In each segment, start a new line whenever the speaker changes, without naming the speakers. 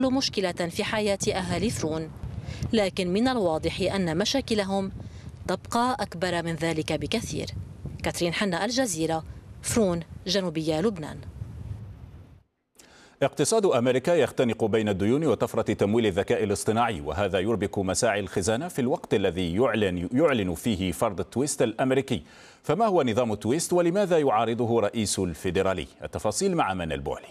مشكلة في حياة أهالي فرون، لكن من الواضح أن مشاكلهم تبقى أكبر من ذلك بكثير. كاترين حنا، الجزيرة، فرون، جنوبية لبنان.
اقتصاد أمريكا يختنق بين الديون وطفرة تمويل الذكاء الاصطناعي، وهذا يربك مساعي الخزانة في الوقت الذي يعلن فيه فرض التويست الأمريكي. فما هو نظام التويست ولماذا يعارضه رئيس الفيدرالي؟ التفاصيل مع من البوعلي.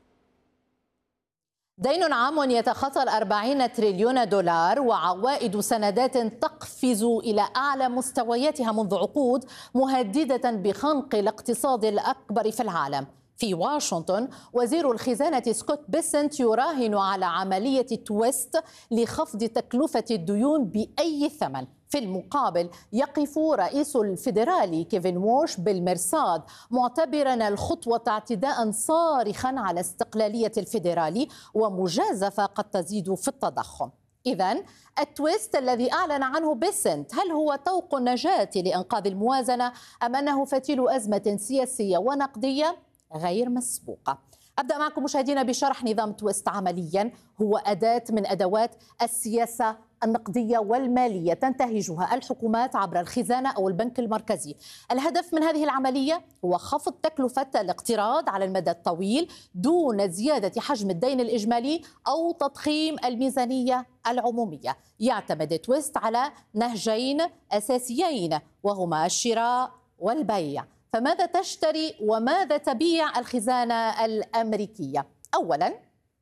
دين عام يتخطى 40 تريليون دولار وعوائد سندات تقفز إلى أعلى مستوياتها منذ عقود، مهددة بخنق الاقتصاد الأكبر في العالم. في واشنطن، وزير الخزانة سكوت بيسنت يراهن على عملية تويست لخفض تكلفة الديون بأي ثمن. في المقابل يقف رئيس الفيدرالي كيفن وورش بالمرصاد، معتبرا الخطوة اعتداء صارخا على استقلالية الفيدرالي ومجازفة قد تزيد في التضخم. إذن التويست الذي أعلن عنه بيسنت، هل هو طوق النجاة لإنقاذ الموازنة أم أنه فتيل أزمة سياسية ونقدية غير مسبوقة؟ أبدأ معكم مشاهدينا بشرح نظام تويست. عمليا هو أداة من أدوات السياسة النقدية والمالية تنتهجها الحكومات عبر الخزانة أو البنك المركزي. الهدف من هذه العملية هو خفض تكلفة الاقتراض على المدى الطويل دون زيادة حجم الدين الإجمالي أو تضخيم الميزانية العمومية. يعتمد تويست على نهجين أساسيين وهما الشراء والبيع. فماذا تشتري وماذا تبيع الخزانة الأمريكية؟ أولاً،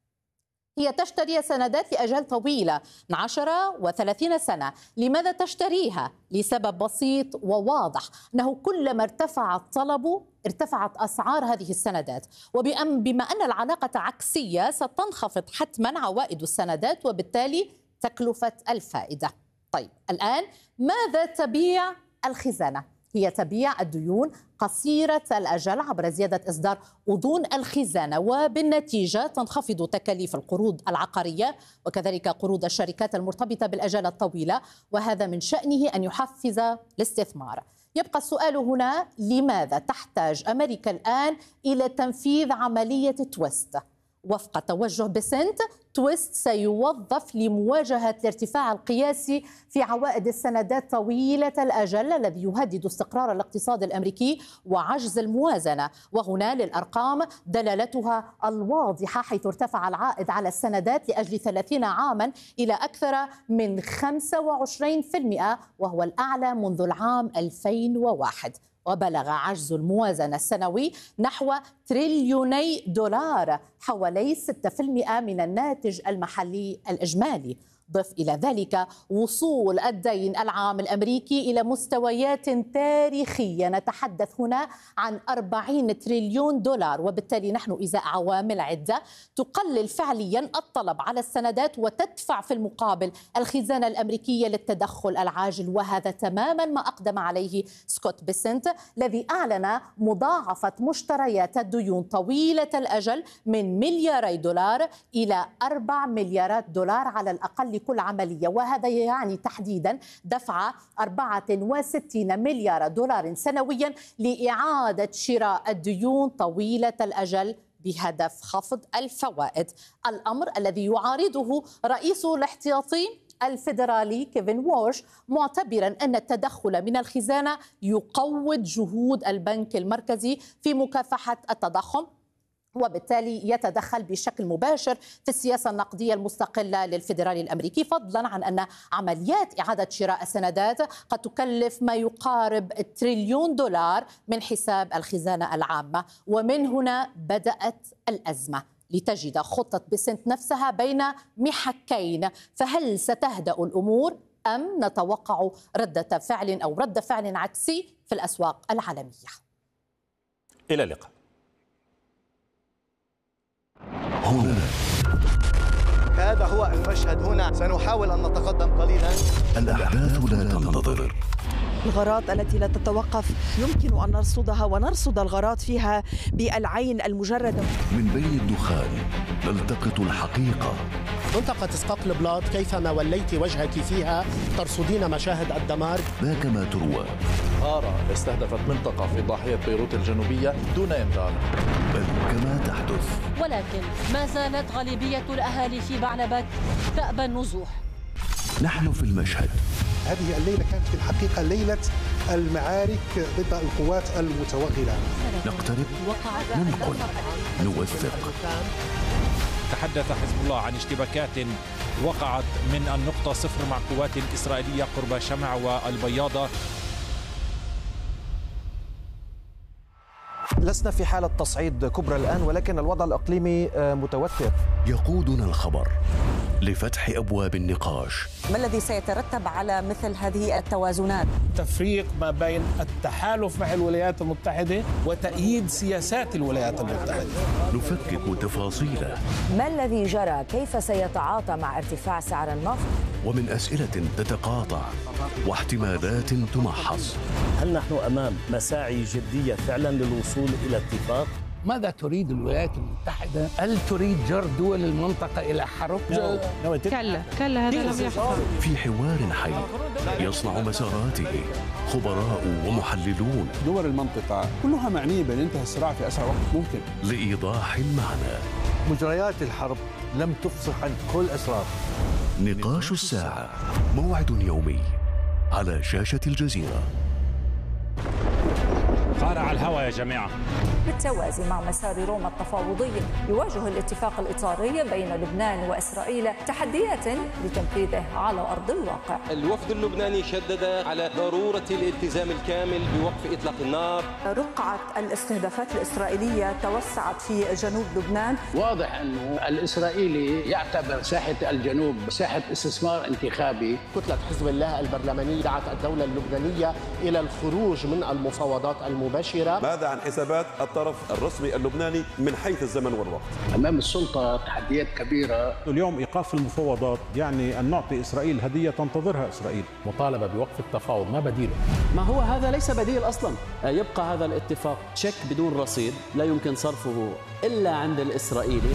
هي تشتري سندات لأجال طويلة من 10 و30 سنة. لماذا تشتريها؟ لسبب بسيط وواضح، أنه كلما ارتفع الطلب ارتفعت أسعار هذه السندات، وبما أن العلاقة عكسية ستنخفض حتما عوائد السندات وبالتالي تكلفة الفائدة. طيب الآن ماذا تبيع الخزانة؟ هي تبيع الديون قصيرة الأجل عبر زيادة إصدار أذون الخزانة، وبالنتيجة تنخفض تكاليف القروض العقارية وكذلك قروض الشركات المرتبطة بالأجال الطويلة، وهذا من شأنه أن يحفز الاستثمار. يبقى السؤال هنا، لماذا تحتاج أمريكا الآن إلى تنفيذ عملية تويست؟ وفق توجه بيسنت، تويست سيوظف لمواجهة الارتفاع القياسي في عوائد السندات طويلة الأجل الذي يهدد استقرار الاقتصاد الأمريكي وعجز الموازنة. وهنا للأرقام دلالتها الواضحة، حيث ارتفع العائد على السندات لأجل 30 عاما إلى أكثر من 25%، وهو الأعلى منذ العام 2001. وبلغ عجز الموازنة السنوي نحو تريليوني دولار، حوالي 6% من الناتج المحلي الإجمالي. ضف إلى ذلك وصول الدين العام الأمريكي إلى مستويات تاريخية، نتحدث هنا عن 40 تريليون دولار، وبالتالي نحن إزاء عوامل عدة تقلل فعليا الطلب على السندات وتدفع في المقابل الخزانة الأمريكية للتدخل العاجل. وهذا تماما ما أقدم عليه سكوت بيسنت، الذي أعلن مضاعفة مشتريات الديون طويلة الأجل من ملياري دولار إلى 4 مليارات دولار على الأقل كل عملية، وهذا يعني تحديدا دفع 64 مليار دولار سنويا لإعادة شراء الديون طويلة الأجل بهدف خفض الفوائد. الأمر الذي يعارضه رئيس الاحتياطي الفيدرالي كيفن وورش، معتبرا أن التدخل من الخزانة يقوض جهود البنك المركزي في مكافحة التضخم، وبالتالي يتدخل بشكل مباشر في السياسة النقدية المستقلة للفيدرالي الأمريكي، فضلا عن أن عمليات إعادة شراء السندات قد تكلف ما يقارب تريليون دولار من حساب الخزانة العامة. ومن هنا بدأت الأزمة، لتجد خطة بيسنت نفسها بين محكين. فهل ستهدأ الأمور أم نتوقع ردة فعل أو رد فعل عكسي في الأسواق العالمية؟
إلى اللقاء.
هنا
هذا هو المشهد. هنا سنحاول أن نتقدم قليلا.
الأحداث لا تنتظر،
الغارات التي لا تتوقف يمكن أن نرصدها ونرصد الغارات فيها بالعين المجردة.
من بين الدخان نلتقط الحقيقة.
منطقة اسقاق البلاط كيفما وليت وجهك فيها ترصدين مشاهد الدمار.
ذاك ما تروى
غارة استهدفت منطقة في ضاحية بيروت الجنوبية دون إنذار.
بل كما تحدث.
ولكن ما زالت غالبية الأهالي في بعلبك تأبى النزوح.
نحن في المشهد.
هذه الليلة كانت في الحقيقة ليلة المعارك ضد القوات المتوغلة.
نقترب، ننقل، نوثق.
تحدث حزب الله عن اشتباكات وقعت من النقطة 0 مع قوات إسرائيلية قرب شمع والبياضة.
لسنا في حالة تصعيد كبرى الآن، ولكن الوضع الإقليمي متوتر.
يقودنا الخبر لفتح أبواب النقاش.
ما الذي سيترتب على مثل هذه التوازنات؟
تفريق ما بين التحالف مع الولايات المتحدة وتأييد سياسات الولايات المتحدة.
نفكك تفاصيله.
ما الذي جرى؟ كيف سيتعاطى مع ارتفاع سعر النفط؟
ومن أسئلة تتقاطع واحتمالات تمحص.
هل نحن أمام مساعي جدية فعلا للوصول إلى اتفاق؟
ماذا تريد الولايات المتحدة؟ هل تريد جر دول المنطقة إلى حرب؟
كلا هذا لم يحصل.
في حوار حي يصنع مساراته خبراء ومحللون.
دول المنطقة كلها معنية بأن ينتهي الصراع في أسرع وقت ممكن.
لإيضاح المعنى.
مجريات الحرب لم تفصح عن كل أسرار.
نقاش الساعة، موعد يومي على شاشة الجزيرة.
قارع الهوى يا جماعة.
بالتوازي مع مسار روما التفاوضي، يواجه الاتفاق الإطاري بين لبنان وإسرائيل تحديات لتنفيذه على أرض الواقع.
الوفد اللبناني شدد على ضرورة الالتزام الكامل بوقف إطلاق النار.
رقعة الاستهدافات الإسرائيلية توسعت في جنوب لبنان.
واضح أنه الإسرائيلي يعتبر ساحة الجنوب ساحة استثمار انتخابي.
كتلة حزب الله البرلمانية دعت الدولة اللبنانية إلى الخروج من المفاوضات المباشرة.
ماذا عن حسابات الطرف الرسمي اللبناني من حيث الزمن والوقت؟
أمام السلطة تحديات كبيرة.
اليوم إيقاف المفاوضات يعني أن نعطي إسرائيل هدية تنتظرها إسرائيل.
مطالبة بوقف التفاوض، ما بديله؟
ما هو هذا ليس بديل أصلا. يبقى هذا الاتفاق تشيك بدون رصيد لا يمكن صرفه إلا عند الإسرائيلي.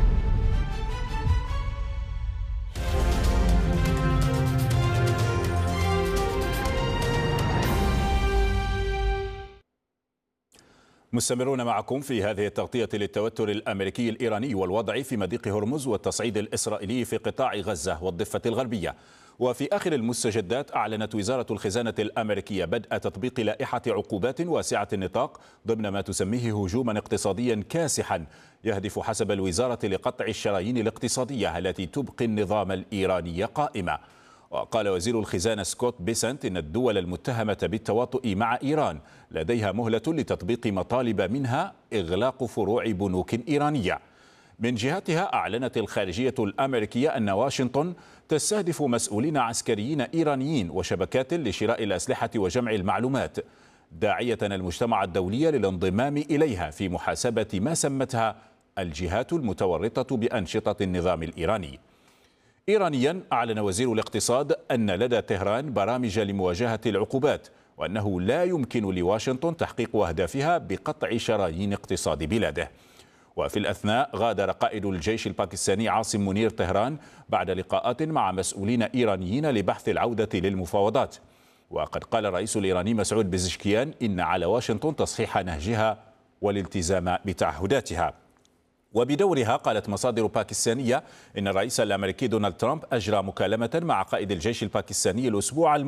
مستمرون معكم في هذه التغطية للتوتر الأمريكي الإيراني والوضع في مضيق هرمز والتصعيد الإسرائيلي في قطاع غزة والضفة الغربية. وفي آخر المستجدات أعلنت وزارة الخزانة الأمريكية بدء تطبيق لائحة عقوبات واسعة النطاق ضمن ما تسميه هجوما اقتصاديا كاسحا يهدف حسب الوزارة لقطع الشرايين الاقتصادية التي تبقي النظام الإيراني قائمة. وقال وزير الخزانة سكوت بيسنت إن الدول المتهمة بالتواطؤ مع إيران لديها مهلة لتطبيق مطالب منها إغلاق فروع بنوك إيرانية. من جهتها أعلنت الخارجية الأمريكية أن واشنطن تستهدف مسؤولين عسكريين إيرانيين وشبكات لشراء الأسلحة وجمع المعلومات، داعية المجتمع الدولي للانضمام إليها في محاسبة ما سمتها الجهات المتورطة بأنشطة النظام الإيراني. إيرانيا أعلن وزير الاقتصاد أن لدى طهران برامج لمواجهة العقوبات، وأنه لا يمكن لواشنطن تحقيق أهدافها بقطع شرايين اقتصاد بلاده. وفي الأثناء غادر قائد الجيش الباكستاني عاصم منير طهران بعد لقاءات مع مسؤولين إيرانيين لبحث العودة للمفاوضات. وقد قال الرئيس الإيراني مسعود بزشكيان إن على واشنطن تصحيح نهجها والالتزام بتعهداتها. وبدورها قالت مصادر باكستانية إن الرئيس الأمريكي دونالد ترامب أجرى مكالمة مع قائد الجيش الباكستاني الأسبوع